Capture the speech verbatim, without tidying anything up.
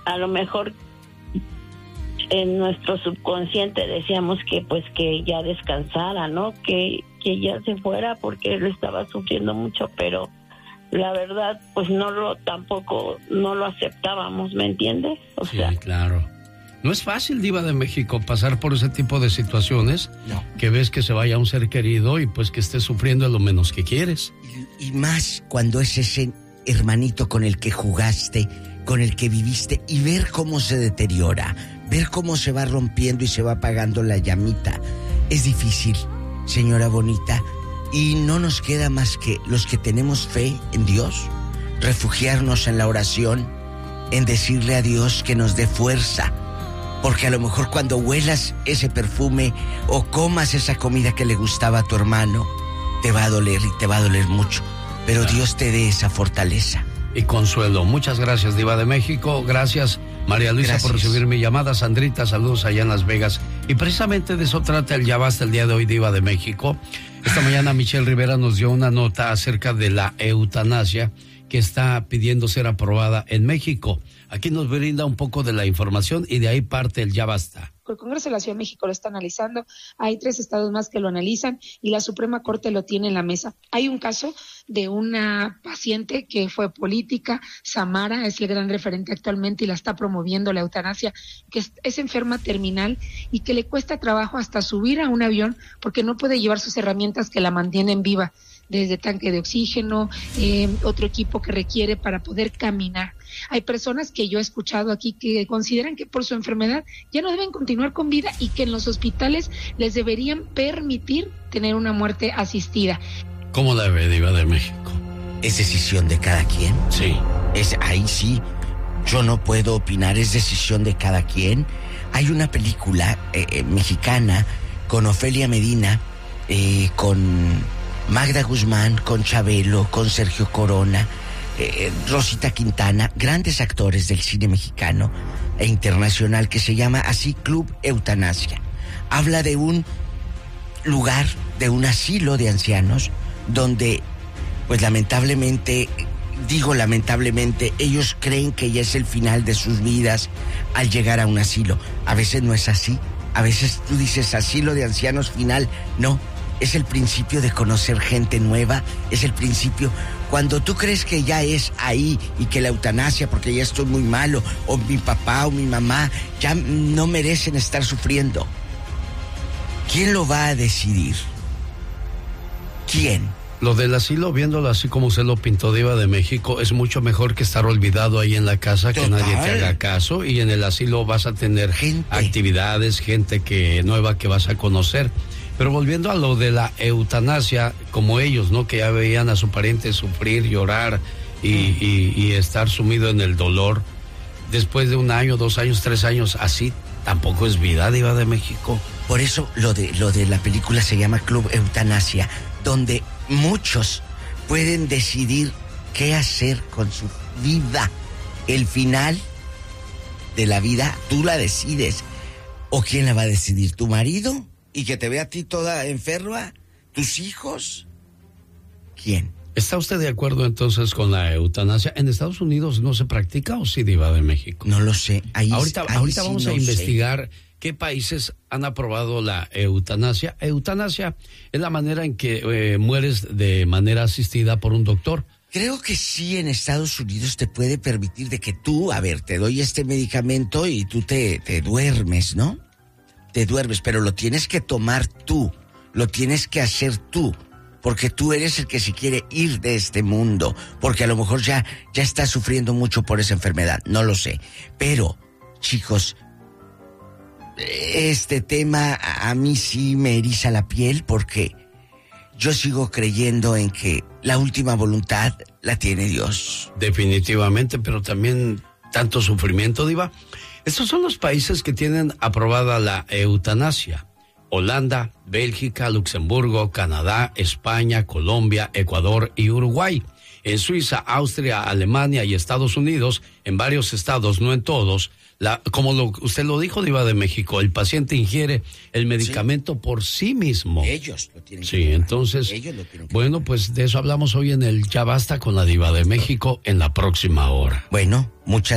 a lo mejor en nuestro subconsciente decíamos que pues que ya descansara, ¿no? Que, que ya se fuera porque él estaba sufriendo mucho, pero la verdad pues no lo tampoco no lo aceptábamos, ¿me entiendes? O sí, sea, claro. No es fácil, Diva de México, pasar por ese tipo de situaciones. No. Que ves que se vaya un ser querido y pues que esté sufriendo lo menos que quieres. Y, y más cuando es ese hermanito con el que jugaste, con el que viviste, y ver cómo se deteriora, ver cómo se va rompiendo y se va apagando la llamita. Es difícil, señora bonita, y no nos queda más que los que tenemos fe en Dios, refugiarnos en la oración, en decirle a Dios que nos dé fuerza, porque a lo mejor cuando huelas ese perfume o comas esa comida que le gustaba a tu hermano, te va a doler y te va a doler mucho, pero claro, Dios te dé esa fortaleza. Y consuelo. Muchas gracias, Diva de México. Gracias, María Luisa, gracias por recibir mi llamada. Sandrita, saludos allá en Las Vegas. Y precisamente de eso trata el Ya Basta el día de hoy, Diva de México. Esta mañana Michelle Rivera nos dio una nota acerca de la eutanasia que está pidiendo ser aprobada en México. Aquí nos brinda un poco de la información y de ahí parte el Ya Basta. El Congreso de la Ciudad de México lo está analizando, hay tres estados más que lo analizan y la Suprema Corte lo tiene en la mesa. Hay un caso de una paciente que fue política, Samara, es el gran referente actualmente y la está promoviendo la eutanasia, que es, es enferma terminal y que le cuesta trabajo hasta subir a un avión porque no puede llevar sus herramientas que la mantienen viva, desde tanque de oxígeno, eh, otro equipo que requiere para poder caminar. Hay personas que yo he escuchado aquí que consideran que por su enfermedad ya no deben continuar con vida y que en los hospitales les deberían permitir tener una muerte asistida. ¿Cómo la ve, Diva de México? ¿Es decisión de cada quien? Sí. Es, ahí sí, yo no puedo opinar, es decisión de cada quien. Hay una película eh, eh, mexicana con Ofelia Medina, eh, con Magda Guzmán, con Chabelo, con Sergio Corona, eh, Rosita Quintana, grandes actores del cine mexicano e internacional, que se llama así Club Eutanasia. Habla de un lugar, de un asilo de ancianos, donde, pues lamentablemente, digo lamentablemente, ellos creen que ya es el final de sus vidas al llegar a un asilo. A veces no es así, a veces tú dices asilo de ancianos final, no. Es el principio de conocer gente nueva, es el principio cuando tú crees que ya es ahí y que la eutanasia, porque ya estoy muy malo, o mi papá o mi mamá ya no merecen estar sufriendo. ¿Quién lo va a decidir? ¿Quién? Lo del asilo, viéndolo así como se lo pintó, Diva de México, es mucho mejor que estar olvidado ahí en la casa. Total. Que nadie te haga caso, y en el asilo vas a tener gente, actividades, gente que nueva que vas a conocer. Pero volviendo a lo de la eutanasia, como ellos, ¿no? Que ya veían a su pariente sufrir, llorar y, y, y estar sumido en el dolor. Después de un año, dos años, tres años, así tampoco es vida, Diva de México. Por eso lo de, lo de la película se llama Club Eutanasia, donde muchos pueden decidir qué hacer con su vida. El final de la vida, tú la decides. ¿O quién la va a decidir? ¿Tu marido? ¿Y que te vea a ti toda enferma? ¿Tus hijos? ¿Quién? ¿Está usted de acuerdo entonces con la eutanasia? ¿En Estados Unidos no se practica o sí, Diva de México? No lo sé. Ahí, ahorita ahí ahorita sí vamos no a investigar sé. Qué países han aprobado la eutanasia. Eutanasia es la manera en que eh, mueres de manera asistida por un doctor. Creo que sí, en Estados Unidos te puede permitir de que tú, a ver, te doy este medicamento y tú te, te duermes, ¿no? Te duermes, pero lo tienes que tomar tú, lo tienes que hacer tú, porque tú eres el que se quiere ir de este mundo, porque a lo mejor ya, ya estás sufriendo mucho por esa enfermedad, no lo sé. Pero, chicos, este tema a mí sí me eriza la piel, porque yo sigo creyendo en que la última voluntad la tiene Dios. Definitivamente, pero también tanto sufrimiento, Diva. Estos son los países que tienen aprobada la eutanasia: Holanda, Bélgica, Luxemburgo, Canadá, España, Colombia, Ecuador y Uruguay. En Suiza, Austria, Alemania y Estados Unidos, en varios estados, no en todos, la, como lo, usted lo dijo, Diva de México, el paciente ingiere el medicamento sí. por sí mismo. Ellos lo tienen sí, que Sí, entonces, Ellos lo tienen que bueno, pues de eso hablamos hoy en el Ya Basta con la Diva de México en la próxima hora. Bueno, muchas